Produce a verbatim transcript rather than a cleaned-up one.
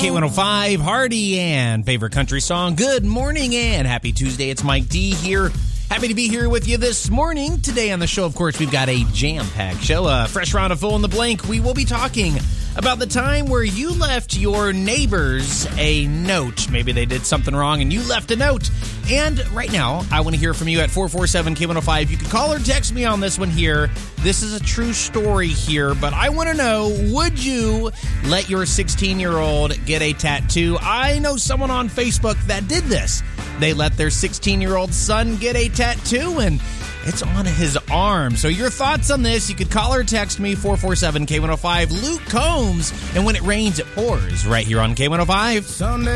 K one oh five, Hardy and favorite country song. Good morning and happy Tuesday. It's Mike D here. Happy to be here with you this morning. Today on the show, of course, we've got a jam-packed show, a fresh round of Fill in the Blank. We will be talking about the time where you left your neighbors a note. Maybe they did something wrong and you left a note. And right now, I want to hear from you at four four seven K one oh five. You can call or text me on this one here. This is a true story here, but I want to know, would you let your sixteen-year-old get a tattoo? I know someone on Facebook that did this. They let their sixteen-year-old son get a tattoo, and it's on his arm. So your thoughts on this, you could call or text me, four four seven K one oh five. Luke Combs, and when it rains, it pours, right here on K one oh five. Sunday.